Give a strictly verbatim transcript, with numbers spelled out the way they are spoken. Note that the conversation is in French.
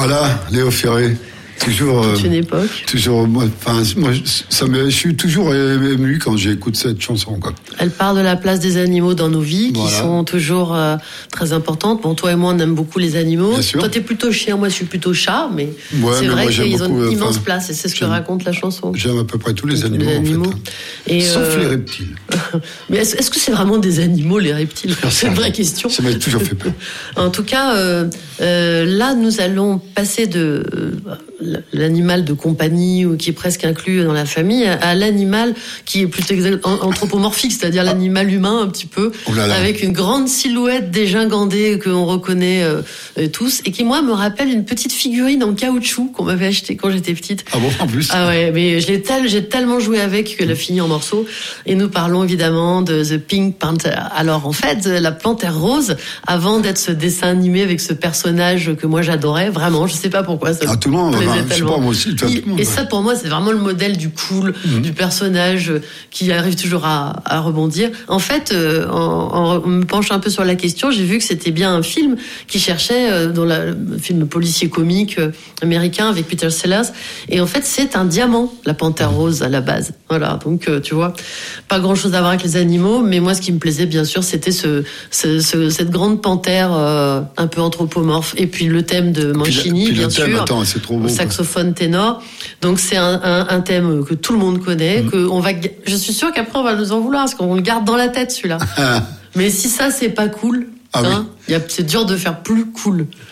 Voilà, Léo Ferré. Toujours, toute une époque. Euh, toujours, moi, enfin, moi, ça me, je suis toujours ému quand j'écoute cette chanson, quoi. Elle parle de la place des animaux dans nos vies, voilà. qui sont toujours euh, très importantes. Bon, toi et moi, on aime beaucoup les animaux. Bien sûr. Toi, t'es plutôt chien, moi, je suis plutôt chat, mais ouais, c'est mais vrai moi, qu'ils ont beaucoup, une immense enfin, place, et c'est ce que raconte la chanson. J'aime à peu près tous les tous animaux, les animaux. en fait. Et Sauf euh... les reptiles. Mais est-ce, est-ce que c'est vraiment des animaux, les reptiles ? C'est une vraie question. Ça m'a toujours fait peur. En tout cas, euh, euh, là, nous allons passer de euh, l'animal de compagnie, ou qui est presque inclus dans la famille, à l'animal qui est plutôt anthropomorphique, c'est-à-dire l'animal humain un petit peu, oh là là. avec une grande silhouette dégingandée que l'on reconnaît euh, tous, et qui, moi, me rappelle une petite figurine en caoutchouc qu'on m'avait achetée quand j'étais petite. Ah bon, en plus. Ah ouais, mais je l'ai tel, j'ai tellement joué avec qu'elle a fini en morceaux. Et nous parlons évidemment de The Pink Panther. Alors en fait, la Panthère Rose, avant d'être ce dessin animé avec ce personnage que moi j'adorais, vraiment, je sais pas pourquoi, ça ah, tout le monde, me plaisait enfin, tellement. Je sais pas, moi aussi, tout Il, le monde, et ouais. ça, pour moi, c'est vraiment le modèle du cool, mmh. du personnage qui arrive toujours à, à rebondir. En fait, euh, en, en me penchant un peu sur la question, j'ai vu que c'était bien un film qui cherchait, euh, dans la, le film policier comique euh, américain avec Peter Sellers. Et en fait, c'est un diamant, la Panthère Rose, à la base. Voilà, donc euh, tu vois, pas grand-chose à voir avec les animaux, mais moi, ce qui me plaisait, bien sûr, c'était ce, ce, ce cette grande panthère euh, un peu anthropomorphe. Et puis le thème de Mancini, puis, puis bien le thème, sûr, attends, c'est trop beau, au saxophone ténor. Donc c'est un, un, un thème que tout le monde connaît. Mmh. Que on va, je suis sûre qu'après on va nous en vouloir parce qu'on le garde dans la tête celui-là. Mais si ça c'est pas cool, ah hein, oui. y a, c'est dur de faire plus cool.